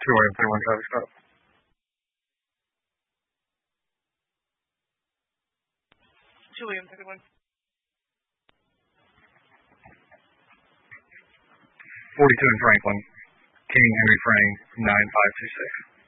2 William 31 traffic stop. 2 William 31. 42 in Franklin. King Henry Frank, 9526.